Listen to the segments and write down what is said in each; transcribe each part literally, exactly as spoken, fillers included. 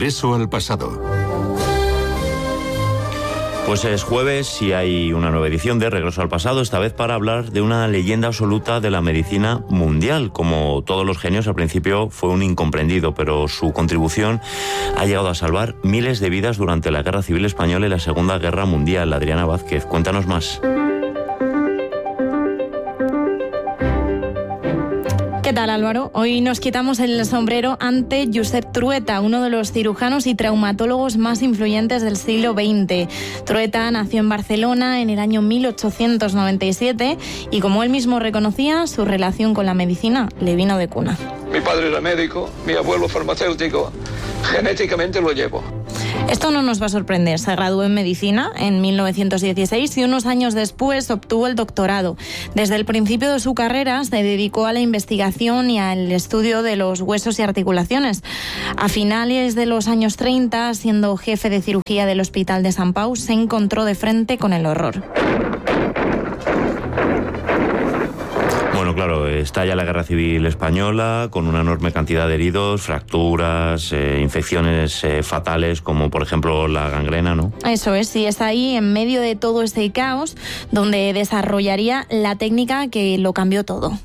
Regreso al pasado. Pues es jueves y hay una nueva edición de Regreso al Pasado, esta vez para hablar de una leyenda absoluta de la medicina mundial. Como todos los genios, al principio fue un incomprendido, pero su contribución ha llegado a salvar miles de vidas durante la Guerra Civil Española y la Segunda Guerra Mundial. Adriana Vázquez, cuéntanos más. ¿Qué tal, Álvaro? Hoy nos quitamos el sombrero ante Josep Trueta, uno de los cirujanos y traumatólogos más influyentes del siglo veinte. Trueta nació en Barcelona en el año mil ochocientos noventa y siete y, como él mismo reconocía, su relación con la medicina le vino de cuna. Mi padre era médico, mi abuelo farmacéutico, genéticamente lo llevo. Esto no nos va a sorprender. Se graduó en medicina en mil novecientos dieciséis y unos años después obtuvo el doctorado. Desde el principio de su carrera se dedicó a la investigación y al estudio de los huesos y articulaciones. A finales de los años treinta, siendo jefe de cirugía del Hospital de Sant Pau, se encontró de frente con el horror. Bueno, claro, estalla la Guerra Civil Española con una enorme cantidad de heridos, fracturas, eh, infecciones eh, fatales como por ejemplo la gangrena, ¿no? Eso es, y es ahí, en medio de todo ese caos, donde desarrollaría la técnica que lo cambió todo.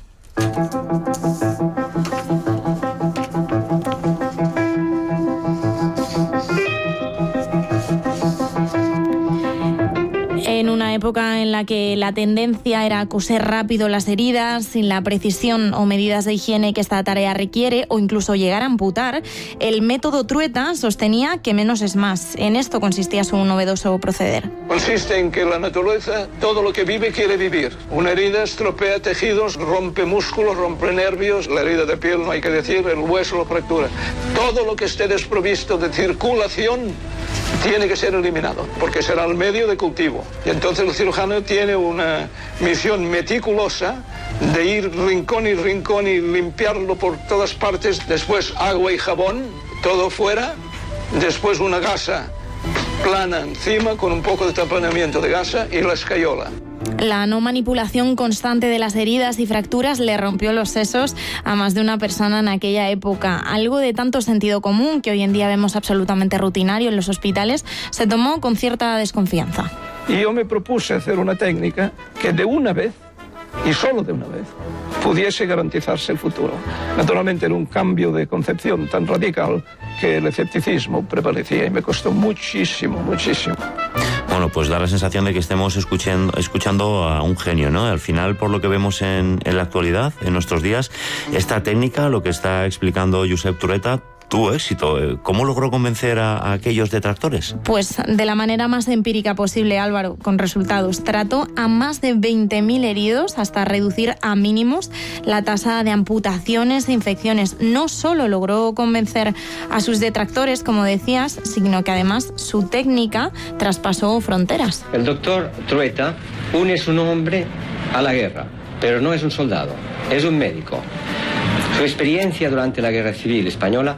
En una época en la que la tendencia era coser rápido las heridas, sin la precisión o medidas de higiene que esta tarea requiere, o incluso llegar a amputar, el método Trueta sostenía que menos es más. En esto consistía su novedoso proceder. Consiste en que la naturaleza, todo lo que vive quiere vivir. Una herida estropea tejidos, rompe músculos, rompe nervios, la herida de piel no hay que decir, el hueso lo fractura. Todo lo que esté desprovisto de circulación tiene que ser eliminado, porque será el medio de cultivo. Y entonces el cirujano tiene una misión meticulosa de ir rincón y rincón y limpiarlo por todas partes. Después agua y jabón, todo fuera. Después una gasa plana encima con un poco de taponamiento de gasa y la escayola. La no manipulación constante de las heridas y fracturas le rompió los sesos a más de una persona en aquella época. Algo de tanto sentido común que hoy en día vemos absolutamente rutinario en los hospitales, se tomó con cierta desconfianza. Y yo me propuse hacer una técnica que de una vez, y solo de una vez, pudiese garantizarse el futuro. Naturalmente era un cambio de concepción tan radical que el escepticismo prevalecía y me costó muchísimo, muchísimo. Bueno, pues da la sensación de que estemos escuchando, escuchando a un genio, ¿no? Al final, por lo que vemos en, en la actualidad, en nuestros días, esta técnica, lo que está explicando Josep Trueta, tuvo éxito. ¿Cómo logró convencer a, a aquellos detractores? Pues de la manera más empírica posible, Álvaro, con resultados. Trató a más de veinte mil heridos hasta reducir a mínimos la tasa de amputaciones e infecciones. No solo logró convencer a sus detractores, como decías, sino que además su técnica traspasó fronteras. El doctor Trueta une su nombre a la guerra, pero no es un soldado, es un médico. Su experiencia durante la Guerra Civil Española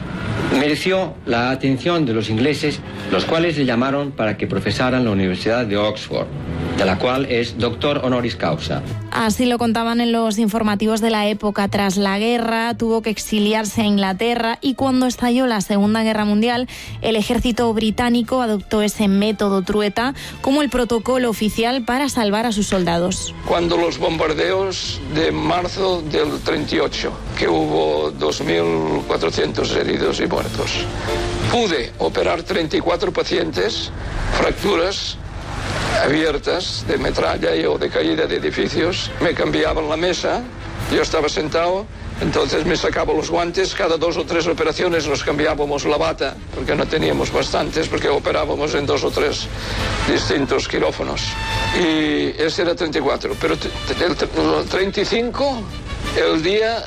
mereció la atención de los ingleses, los cuales le llamaron para que profesara en la Universidad de Oxford, de la cual es doctor honoris causa. Así lo contaban en los informativos de la época. Tras la guerra tuvo que exiliarse a Inglaterra y cuando estalló la Segunda Guerra Mundial, el ejército británico adoptó ese método Trueta como el protocolo oficial para salvar a sus soldados. Cuando los bombardeos de marzo del treinta y ocho, que hubo dos mil cuatrocientos heridos y muertos, pude operar treinta y cuatro pacientes, fracturas abiertas de metralla o de caída de edificios. Me cambiaban la mesa, yo estaba sentado, entonces me sacaba los guantes, cada dos o tres operaciones nos cambiábamos la bata, porque no teníamos bastantes, porque operábamos en dos o tres distintos quirófanos. Y ese era treinta y cuatro, pero el treinta y cinco, el día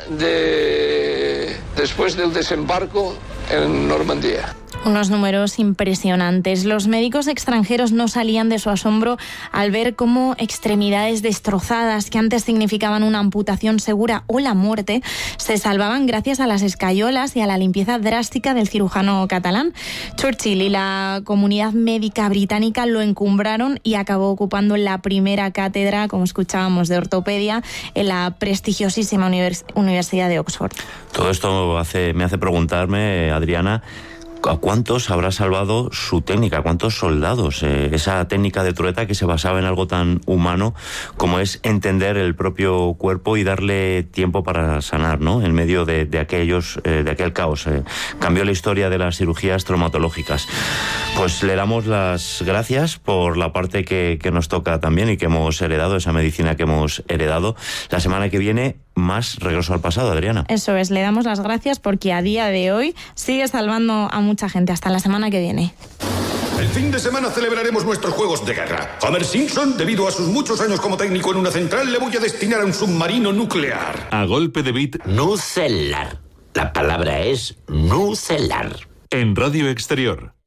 de después del desembarco en Normandía. Unos números impresionantes. Los médicos extranjeros no salían de su asombro al ver cómo extremidades destrozadas que antes significaban una amputación segura o la muerte se salvaban gracias a las escayolas y a la limpieza drástica del cirujano catalán. Churchill y la comunidad médica británica lo encumbraron y acabó ocupando la primera cátedra, como escuchábamos, de ortopedia en la prestigiosísima univers- Universidad de Oxford. Todo esto hace, me hace preguntarme, Adriana, ¿A cuántos habrá salvado su técnica? ¿A cuántos soldados? Eh, esa técnica de Trueta que se basaba en algo tan humano como es entender el propio cuerpo y darle tiempo para sanar, ¿no? En medio de, de aquellos, eh, de aquel caos. Eh. Cambió la historia de las cirugías traumatológicas. Pues le damos las gracias por la parte que, que nos toca también y que hemos heredado, esa medicina que hemos heredado. La semana que viene, más Regreso al Pasado, Adriana. Eso es, le damos las gracias porque a día de hoy sigue salvando a mucha gente. Hasta la semana que viene. El fin de semana celebraremos nuestros juegos de guerra. Homer Simpson, debido a sus muchos años como técnico en una central, le voy a destinar a un submarino nuclear. A golpe de beat. Nucelar. La palabra es nucelar. En Radio Exterior.